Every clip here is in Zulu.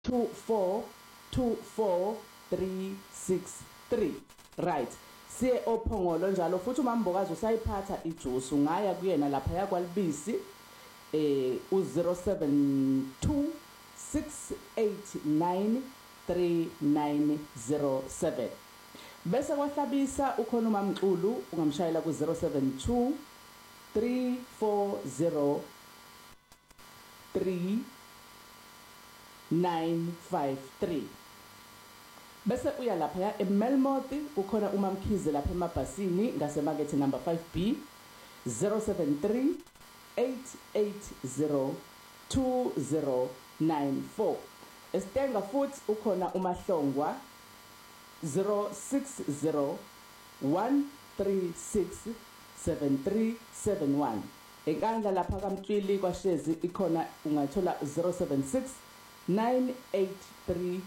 2424363. Right. Siye ophongolo njalo futhi umambokazi usayiphatha ijuice ungaya kuyena lapha yakwalibisi u072689397 bese kwahlabisa ukhona uMamXulu ungamshayela ku072 340 3953 bese uya lapha eMelmoth ukhona uMamkhize lapha emabhasini ngasemakethe number 5B 073 8802094 Estenga futhi ukhona uMahlongwa 060 136 7371 enkandla lapha kaMtshwili kwaShezi ikhona ungathola 076 983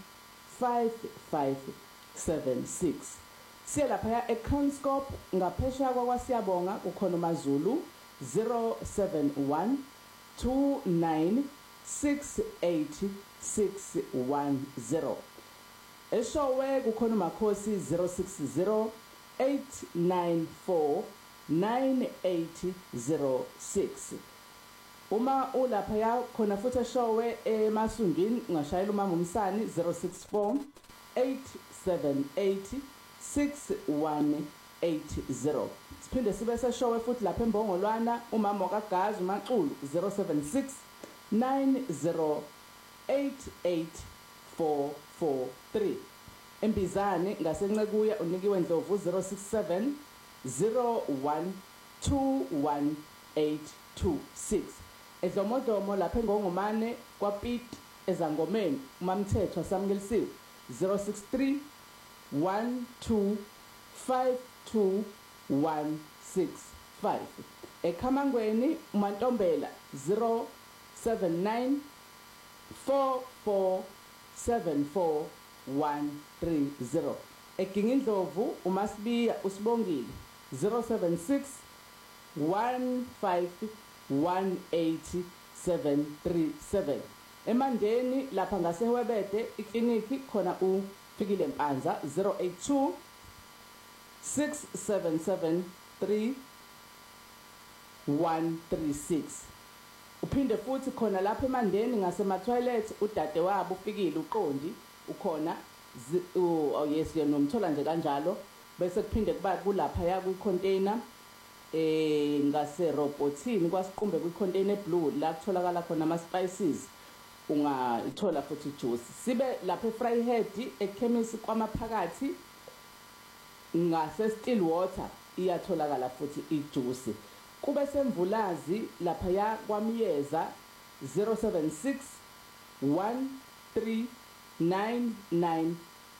5576 siya lapha eKranskop ngaphesha kwaSiyabonga ukhona uMazulu 071 2968610 eShowe kukhona uMakhosi 060 894 9806 uma ulapha ya khona futhi eShowe eMasundini ungashayela umama uMsani 064 878 6180 siphinde sibe seShowe futhi lapha eMbongolwana umama kaGazi uMaXulu 076 90 88443 eMbizane ngaseNcekuya unikiwe Ndlovu 067 0121826 eDlomodomo lapha eNgongomane kwaPete eZangomeni uMamthetho samkelisiwe 063 1252165 eKhamangweni uMantombela 079 4474130 eGingindlovu uMasibiya uSibongile 076 1518737 eMandeni lapha ngaseHwebede ikliniki khona uFikile Mpanza 082 677 3136 uphinde futhi khona lapha eMandeni ngaseMatoilet udade wabo uFikile uQondi ukhona oh yes yena nomthola nje kanjalo bese kuphinde kuba kulapha ya kwicontainer ngase robotini kwasiqumbe kwicontainer blue la kutholakala khona ama spices ungathola futhi juice sibe lapha eFryhead ekhemisi kwamaphakathi ngase Stillwater iyatholakala futhi ijuice kube semvulazi lapha ya kwaMiyeza 076 1399383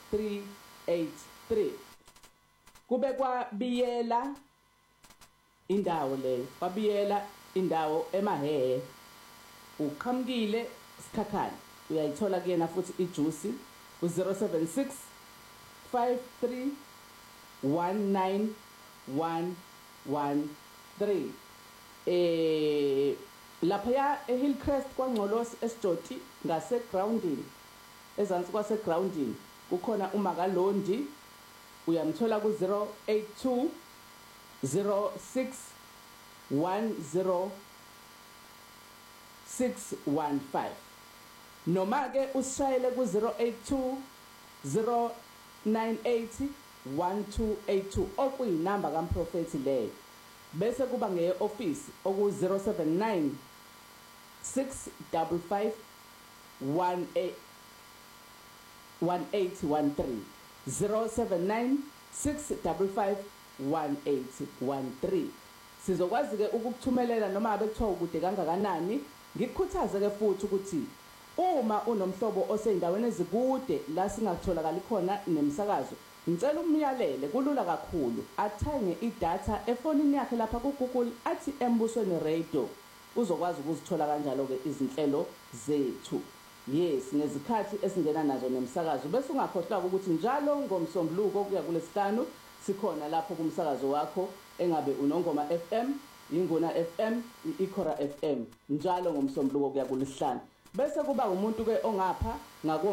kube kwaBiyela indawo leyo kwaBiyela indawo emahehe uqhamukile Sikhakhane uyayithola kuyena futhi ijuice u076 53191113 lapha ya eHillcrest kwaNgcolosi eSjoti ngase groundini ezansi kwase groundini kukhona uMakalondi uyamthola ku082 06 10 615 noma ke usishayele ku082 098 1282 okuyinamba kaMprofeti leyo bese kuba ngeoffice oku079 655 1813 079 655 1813 sizokwazi ke ukukuthumelela noma abe kuthiwa ukude kangakanani ngikukhuthaze ke futhi ukuthi uma unomhlobo oseyindaweni ezikude la singatholakala khona nemsakazo ngicela umyalele kulula kakhulu athenge idatha efonini yakhe lapha ku Google athi Embusweni Radio uzokwazi ukuzithola kanjalo ke izinhlelo zethu yes nezikhathi esingena nazo nemsakazo bese ungakhohlwa ukuthi njalo ngomsombuluko kuya kulesihlanu sikhona lapho kumsakazo wakho engabe uNongoma FM, Ingona FM, iKhora FM njalo ngomsombuluko kuya kulesihlanu bese kuba umuntu ke ongapha ngako